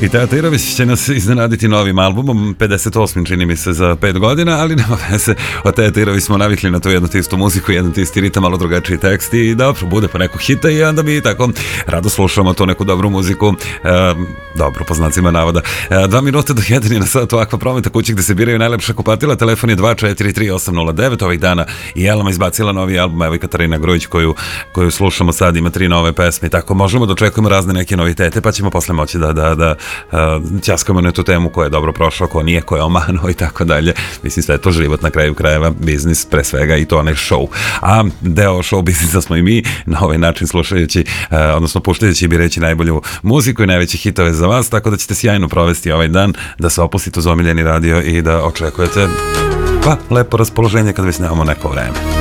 I Teatirović će nas iznenaditi novim albumom, 58. čini mi se za 5 godina, ali nema veze, od Teatirović smo navikli na tu jednu istu muziku, jedan isti ritam, malo drugačiji tekst i dobro, bude po neku hita i onda mi tako rado slušamo tu neku dobru muziku, dobro, po znacima navoda. 2 minuta do 1 je na satu Akva Prometa, kući gde se biraju najlepša kupatila, telefon je 2433809, ovih dana i Elma izbacila novi album, evo i Katarina Grujić koju slušamo sad, ima 3 nove pesme, tako možemo da očekujemo razne neke novitete, pa ćemo posle moći da ćaskamo na tu temu koja je dobro prošla, ko nije, ko je omano i tako dalje. Mislim, sve je to život na kraju krajeva, biznis pre svega i to onaj show. A deo show biznisa smo i mi, na ovaj način slušajući, odnosno puštajući bi reći najbolju muziku i najveće hitove za vas, tako da ćete sjajno provesti ovaj dan, da se opustite uz omiljeni radio i da očekujete lepo raspoloženje kad već nemamo neko vreme.